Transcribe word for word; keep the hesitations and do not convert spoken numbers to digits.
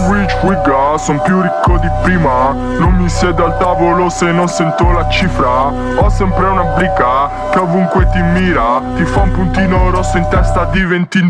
rich we got, son più ricco di prima. Non mi siedo al tavolo se non sento la cifra. Ho sempre una brica che ovunque ti mira, ti fa un puntino rosso in testa, diventi